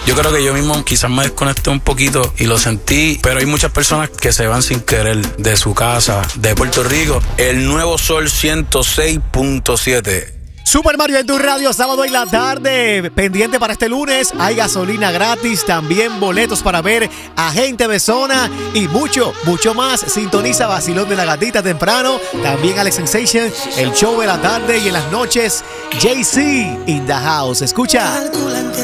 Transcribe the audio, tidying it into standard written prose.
Yo creo que yo mismo quizás me desconecté un poquito y lo sentí, pero hay muchas personas que se van sin querer de su casa, de Puerto Rico. El Nuevo Sol 106.7. Super Mario en tu radio, sábado en la tarde. Pendiente para este lunes. Hay gasolina gratis, también boletos para ver a Gente de Zona y mucho, mucho más. Sintoniza Vacilón de la Gatita temprano. También Alex Sensation, el show de la tarde y en las noches. JC in the house. Escucha. Calculan que